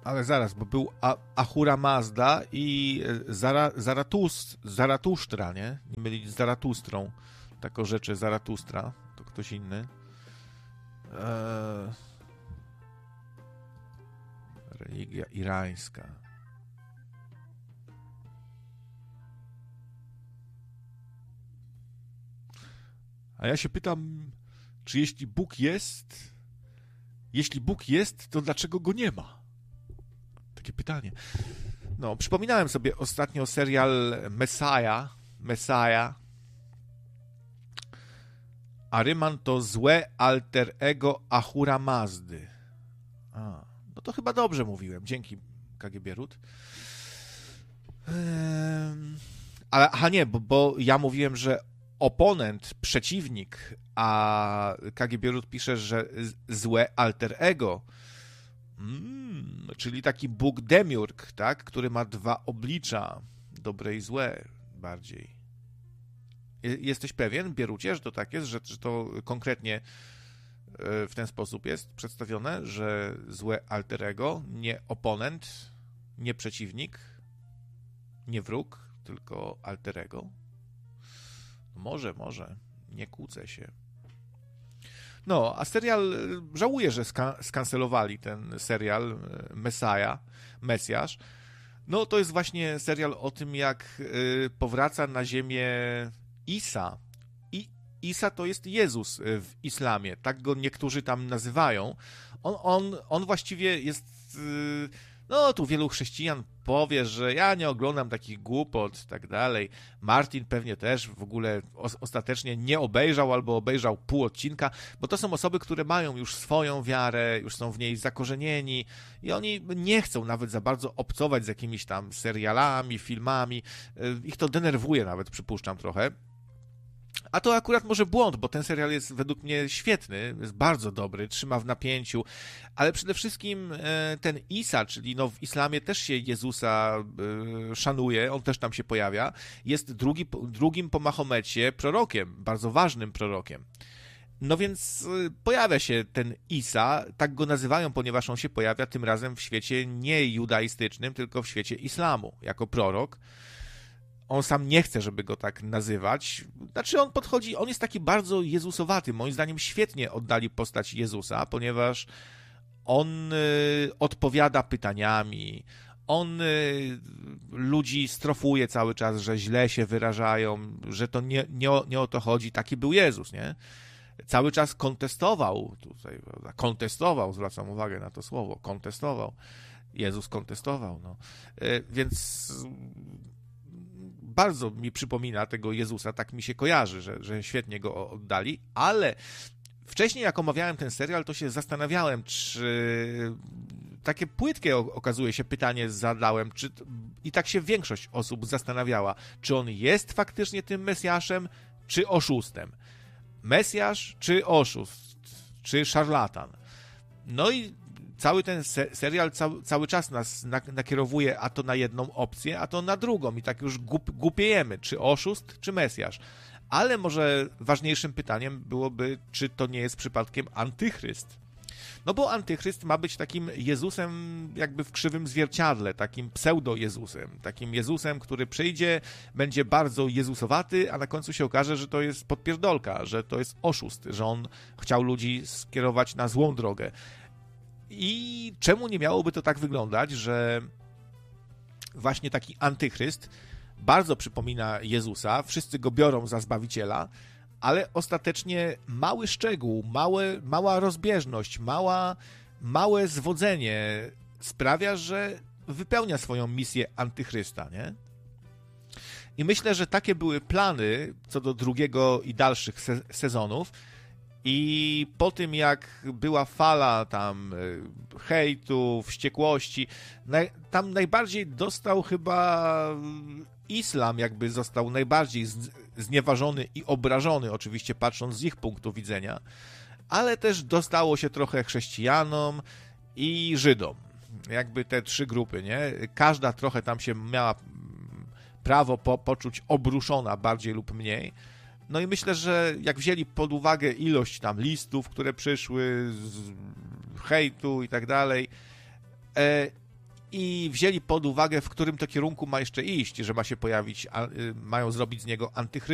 Ale zaraz, bo był Ahura Mazda i Zaratusztra, nie? Nie mylić z Zaratustrą. Tako rzeczy Zaratustra. To ktoś inny. Religia irańska. A ja się pytam, czy jeśli Bóg jest, to dlaczego go nie ma? Takie pytanie. No, przypominałem sobie ostatnio serial Messiah. Ahriman to złe alter ego Ahura Mazdy. No to chyba dobrze mówiłem. Dzięki, KGB Ród. Ale nie, bo ja mówiłem, że oponent, przeciwnik, a KGB Ród pisze, że złe alter ego. Czyli taki Bóg demiurg, tak? Który ma dwa oblicza, dobre i złe bardziej. Jesteś pewien, Bierucie, że to tak jest, że to konkretnie w ten sposób jest przedstawione, że złe alter ego, nie oponent, nie przeciwnik, nie wróg, tylko alter ego? Może, nie kłócę się. No, a serial, żałuję, że skancelowali ten serial Mesjasz. No, to jest właśnie serial o tym, jak powraca na ziemię Isa. Isa to jest Jezus w islamie, tak go niektórzy tam nazywają. On właściwie jest... No, tu wielu chrześcijan powie, że ja nie oglądam takich głupot i tak dalej. Martin pewnie też w ogóle ostatecznie nie obejrzał albo obejrzał pół odcinka, bo to są osoby, które mają już swoją wiarę, już są w niej zakorzenieni i oni nie chcą nawet za bardzo obcować z jakimiś tam serialami, filmami. Ich to denerwuje nawet, przypuszczam trochę. A to akurat może błąd, bo ten serial jest według mnie świetny, jest bardzo dobry, trzyma w napięciu, ale przede wszystkim ten Isa, czyli no w islamie też się Jezusa szanuje, on też tam się pojawia, jest drugim po Mahomecie prorokiem, bardzo ważnym prorokiem. No więc pojawia się ten Isa, tak go nazywają, ponieważ on się pojawia tym razem w świecie nie judaistycznym, tylko w świecie islamu, jako prorok. On sam nie chce, żeby go tak nazywać. Znaczy on jest taki bardzo jezusowaty. Moim zdaniem świetnie oddali postać Jezusa, ponieważ on odpowiada pytaniami, on ludzi strofuje cały czas, że źle się wyrażają, że to nie o to chodzi. Taki był Jezus, nie? Cały czas kontestował, zwracam uwagę na to słowo, kontestował. Jezus kontestował, no. Więc bardzo mi przypomina tego Jezusa, tak mi się kojarzy, że świetnie go oddali, ale wcześniej jak omawiałem ten serial, to się zastanawiałem, czy takie płytkie okazuje się pytanie zadałem, i tak się większość osób zastanawiała, czy on jest faktycznie tym Mesjaszem, czy oszustem. Mesjasz, czy oszust, czy szarlatan. No i cały ten serial cały czas nas nakierowuje a to na jedną opcję, a to na drugą i tak już głupiejemy, czy oszust, czy Mesjasz. Ale może ważniejszym pytaniem byłoby, czy to nie jest przypadkiem antychryst. No bo antychryst ma być takim Jezusem jakby w krzywym zwierciadle, takim pseudo-Jezusem, takim Jezusem, który przyjdzie, będzie bardzo jezusowaty, a na końcu się okaże, że to jest podpierdolka, że to jest oszust, że on chciał ludzi skierować na złą drogę. I czemu nie miałoby to tak wyglądać, że właśnie taki antychryst bardzo przypomina Jezusa, wszyscy go biorą za Zbawiciela, ale ostatecznie mały szczegół, mała rozbieżność, małe zwodzenie sprawia, że wypełnia swoją misję antychrysta, nie? I myślę, że takie były plany co do drugiego i dalszych sezonów. I po tym, jak była fala tam hejtu, wściekłości, tam najbardziej dostał chyba islam, jakby został najbardziej znieważony i obrażony, oczywiście patrząc z ich punktu widzenia, ale też dostało się trochę chrześcijanom i Żydom. Jakby te trzy grupy, nie? Każda trochę tam się miała prawo poczuć obruszona bardziej lub mniej. No i myślę, że jak wzięli pod uwagę ilość tam listów, które przyszły z hejtu i tak dalej, i wzięli pod uwagę, w którym to kierunku ma jeszcze iść, że ma się pojawić, mają zrobić z niego antychrysta,